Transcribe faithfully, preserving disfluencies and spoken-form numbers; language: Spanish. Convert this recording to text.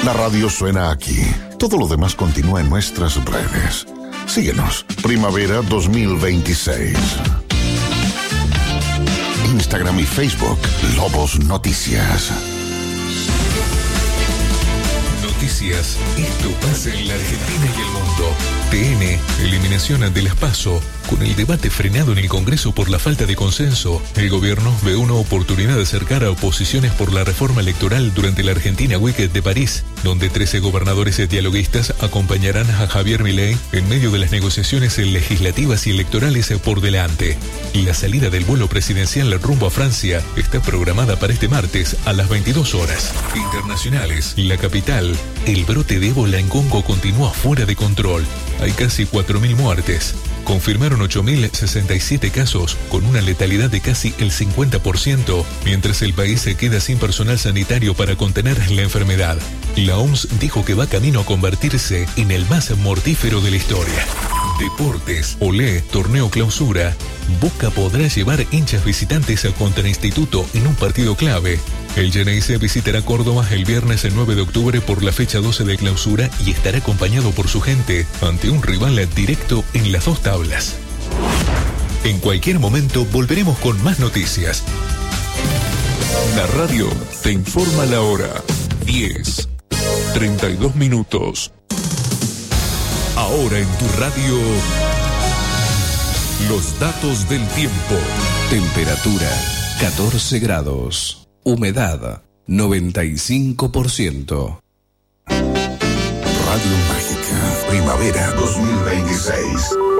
La radio suena aquí. Todo lo demás continúa en nuestras redes. Síguenos. Primavera dos mil veintiséis. Instagram y Facebook. Lobos Noticias. Noticias. Esto pasa en la Argentina y el mundo. T N, eliminación de las PASO. Con el debate frenado en el Congreso por la falta de consenso, el gobierno ve una oportunidad de acercar a oposiciones por la reforma electoral durante la Argentina Week de París, donde trece gobernadores dialoguistas acompañarán a Javier Milei en medio de las negociaciones legislativas y electorales por delante. La salida del vuelo presidencial rumbo a Francia está programada para este martes a las veintidós horas. Internacionales, la capital. El brote de ébola en Congo continúa fuera de control. Hay casi cuatro mil muertes. Confirmaron ocho mil sesenta y siete casos, con una letalidad de casi el cincuenta por ciento, mientras el país se queda sin personal sanitario para contener la enfermedad. La O M S dijo que va camino a convertirse en el más mortífero de la historia. Deportes. Olé, torneo clausura. Boca podrá llevar hinchas visitantes contra Instituto en un partido clave. El Geneise visitará Córdoba el viernes el nueve de octubre por la fecha doce de clausura y estará acompañado por su gente ante un rival directo en las dos tablas. En cualquier momento volveremos con más noticias. La radio te informa la hora. diez, treinta y dos minutos. Ahora en tu radio, los datos del tiempo. Temperatura catorce grados. Humedad noventa y cinco por ciento. Radio Mágica, Primavera dos mil veintiséis.